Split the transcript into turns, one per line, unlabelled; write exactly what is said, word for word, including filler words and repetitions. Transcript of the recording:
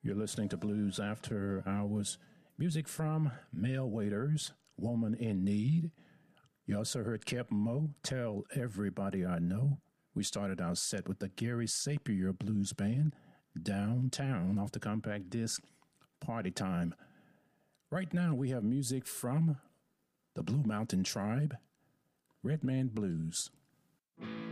You're listening to Blues After Hours. Music from Male Waiters, Woman in Need. You also heard Kep Mo, Tell Everybody I Know. We started our set with the Gary Sapir Blues Band, Downtown, off the compact disc Party Time. Right now we have music from the Blue Mountain Tribe, Red Man Blues.